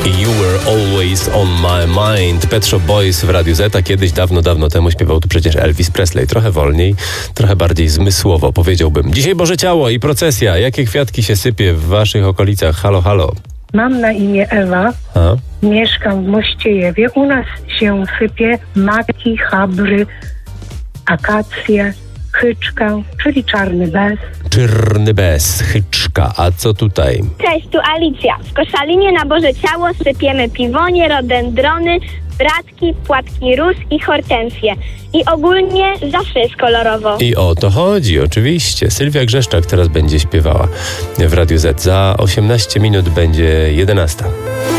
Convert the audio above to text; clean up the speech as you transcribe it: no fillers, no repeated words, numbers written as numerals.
You were always on my mind. Pet Shop Boys w Radiu Z, a kiedyś dawno temu śpiewał tu przecież Elvis Presley. Trochę wolniej, trochę bardziej zmysłowo, powiedziałbym. Dzisiaj Boże Ciało i procesja. Jakie kwiatki się sypie w waszych okolicach? Halo, halo. Mam na imię Ewa, mieszkam w Mościejewie. U nas się sypie maki, chabry, akacje, chyczka, czyli czarny bez. Czarny bez, chyczka. A co tutaj? Cześć, tu Alicja. W Koszalinie na Boże Ciało sypiemy piwonie, rodendrony, bratki, płatki róż i hortensje. I ogólnie zawsze jest kolorowo. I o to chodzi, oczywiście. Sylwia Grzeszczak teraz będzie śpiewała w Radiu Z. Za 18 minut będzie 11.